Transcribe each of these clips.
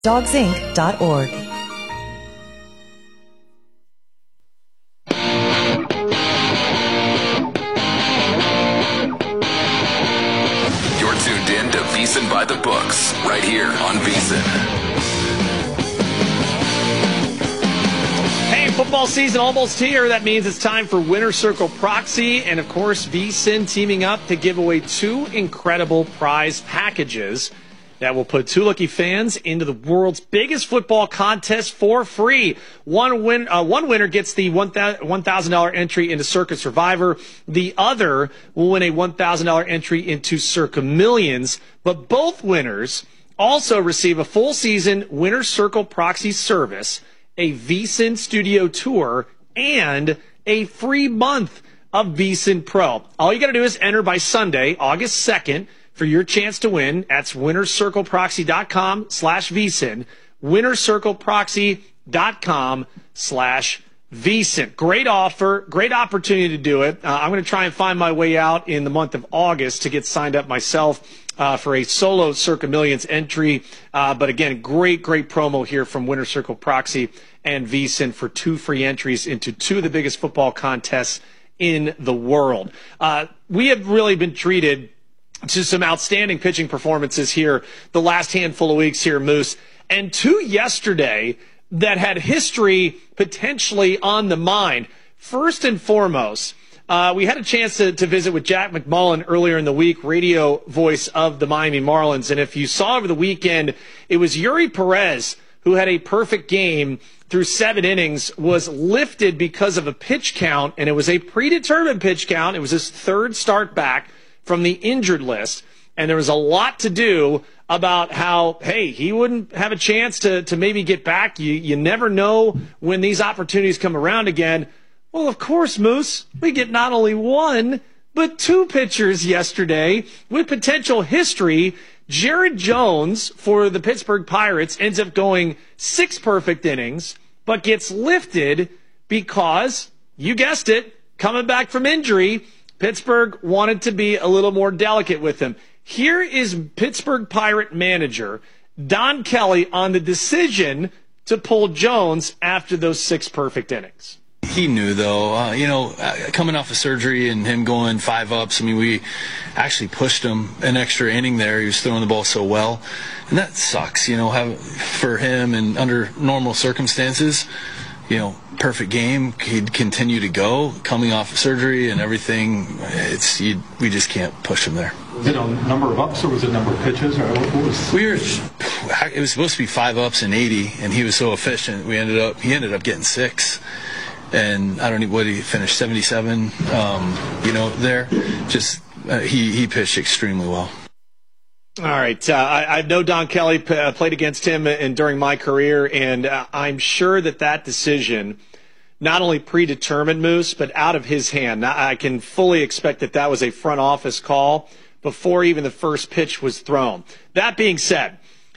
dogsinc.org. You're tuned in to VSiN by the Books, right here on VSiN. Hey, football season almost here. That means it's time for Winner Circle Proxy. And, of course, VSiN teaming up to give away 2 incredible prize packages that will put 2 lucky fans into the world's biggest football contest for free. One winner gets the $1,000 entry into Circa Survivor. The other will win a $1,000 entry into Circa Millions. But both winners also receive a full season Winner Circle Proxy service, a VSiN studio tour, and a free month of VSiN Pro. All you got to do is enter by Sunday, August 2nd, for your chance to win. That's winnercircleproxy.com/VSiN, winnercircleproxy.com/VSiN. Great offer, great opportunity to do it. I'm going to try and find my way out in the month of August to get signed up myself for a solo Circa Millions entry. But again, great promo here from Winner Circle Proxy and VSiN for 2 free entries into 2 of the biggest football contests in the world. We have really been treated to some outstanding pitching performances here the last handful of weeks here, Moose. And 2 yesterday that had history potentially on the mind. First and foremost, we had a chance to visit with Jack McMullen earlier in the week, radio voice of the Miami Marlins. And if you saw over the weekend, it was Yuri Perez who had a perfect game through 7 innings, was lifted because of a pitch count, and it was a predetermined pitch count. It was his 3rd start back from the injured list, and there was a lot to do about how, hey, he wouldn't have a chance to maybe get back. You never know when these opportunities come around again. Well, of course, Moose, we get not only 1, but 2 pitchers yesterday with potential history. Jared Jones for the Pittsburgh Pirates ends up going 6 perfect innings, but gets lifted because, you guessed it, coming back from injury, Pittsburgh wanted to be a little more delicate with him. Here is Pittsburgh Pirate manager Don Kelly on the decision to pull Jones after those 6 perfect innings. He knew, though, coming off of surgery and him going 5 ups, I mean, we actually pushed him an extra inning there. He was throwing the ball so well. And that sucks, for him and under normal circumstances. Perfect game. He'd continue to go coming off of surgery and everything. We just can't push him there. Was it a number of ups or was it a number of pitches? Or what was? It was supposed to be 5 ups and 80, and he was so efficient. He ended up getting 6. And I don't know what he finished, 77, there. Just he pitched extremely well. All right. I know Don Kelly played against him during my career, and I'm sure that decision, not only predetermined, Moose, but out of his hand. I can fully expect that was a front office call before even the first pitch was thrown. That being said,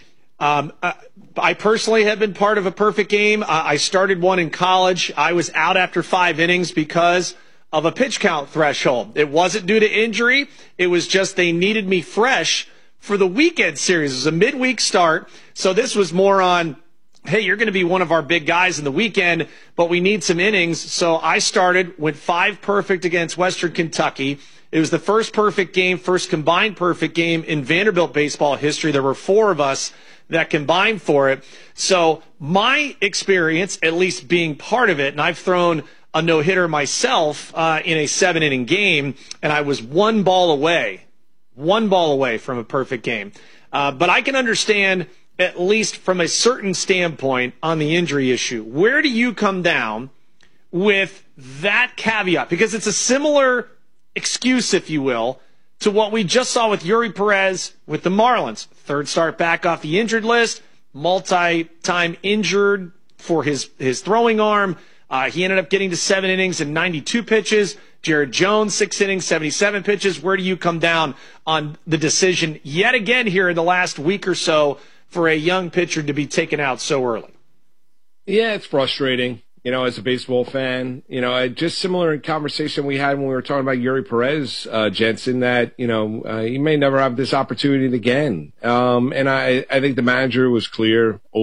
I personally have been part of a perfect game. I started one in college. I was out after 5 innings because of a pitch count threshold. It wasn't due to injury. It was just they needed me fresh for the weekend series. It was a midweek start. So this was more on, hey, you're going to be one of our big guys in the weekend, but we need some innings. So I went 5 perfect against Western Kentucky. It was the first combined perfect game in Vanderbilt baseball history. There were 4 of us that combined for it. So my experience, at least being part of it, and I've thrown a no-hitter myself in a 7-inning game, and I was 1 ball away from a perfect game. But I can understand, at least from a certain standpoint, on the injury issue. Where do you come down with that caveat? Because it's a similar excuse, if you will, to what we just saw with Yuri Perez with the Marlins. 3rd start back off the injured list, multi-time injured for his throwing arm. He ended up getting to 7 innings and 92 pitches. Jared Jones, 6 innings, 77 pitches. Where do you come down on the decision yet again here in the last week or so for a young pitcher to be taken out so early? Yeah, it's frustrating. as a baseball fan, just similar conversation we had when we were talking about Yuri Perez, Jensen, that, he may never have this opportunity again. And I think the manager was clear